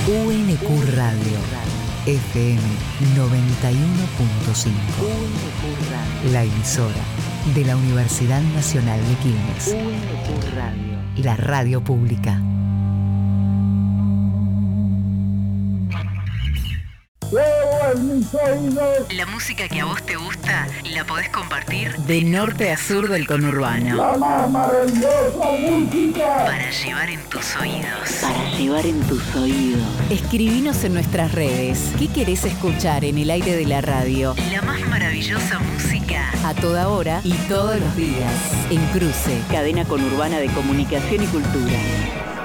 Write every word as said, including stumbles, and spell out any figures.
U N Q Radio, F M noventa y uno punto cinco. U N Q Radio, la emisora de la Universidad Nacional de Quilmes. U N Q Radio, la radio pública. La música que a vos te gusta la podés compartir de norte a sur del conurbano. La más maravillosa música para llevar en tus oídos. Para llevar en tus oídos. Escribinos en nuestras redes. ¿Qué querés escuchar en el aire de la radio? La más maravillosa música a toda hora y todos los días. En Cruce, cadena conurbana de comunicación y cultura.